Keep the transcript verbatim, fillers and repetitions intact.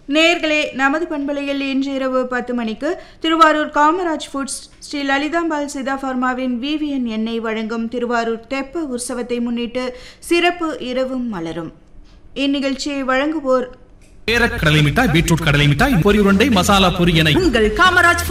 நேயர்களே, நமது பண்பலையில் இன்று இரவு பத்து மணிக்கு திருவாரூர் காமராஜ் ஃபுட்ஸ் ஸ்ரீ லலிதாம்பாள் சிதா பார்மாவின் விவிஎன் எண்ணெய் வழங்கும் திருவாரூர் தெப்ப உற்சவத்தை முன்னிட்டு சிறப்பு இரவும் மலரும். இந்நிகழ்ச்சியை வழங்குவோர் கடலை மிட்டாய், பீட்ரூட் கடலை மிட்டாய், பொரி உருண்டை, மசாலா பொரி என உங்கள் காமராஜ்